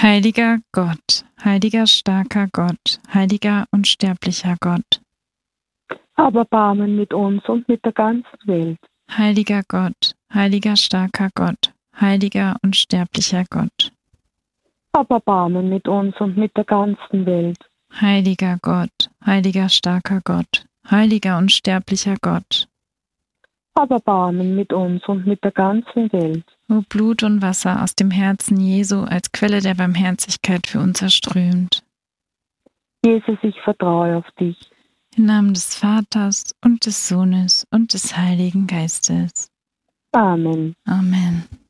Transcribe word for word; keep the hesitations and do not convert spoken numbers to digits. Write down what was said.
Heiliger Gott, heiliger starker Gott, heiliger unsterblicher Gott. Hab Erbarmen mit uns und mit der ganzen Welt. Heiliger Gott, heiliger starker Gott, heiliger unsterblicher Gott. Hab Erbarmen mit uns und mit der ganzen Welt. Heiliger Gott, heiliger starker Gott, heiliger unsterblicher Gott. Hab Erbarmen mit uns und mit der ganzen Welt. O Blut und Wasser aus dem Herzen Jesu als Quelle der Barmherzigkeit für uns erströmt. Jesus, ich vertraue auf dich. Im Namen des Vaters und des Sohnes und des Heiligen Geistes. Amen. Amen.